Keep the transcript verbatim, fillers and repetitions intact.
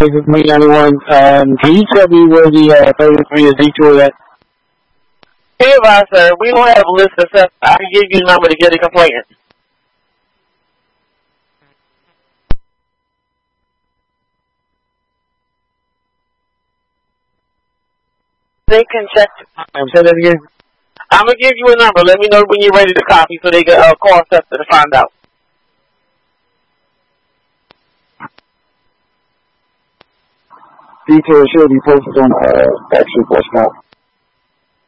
Meet anyone? Um, can you tell me where the uh, thirty-three is detour at? Hey, sir, we don't have a list of stuff. I can give you a number to get a complaint. They can check. I'm saying that again. I'm gonna give you a number. Let me know when you're ready to copy, so they can uh, call us up to find out. Details should be posted on uh, actually what's not.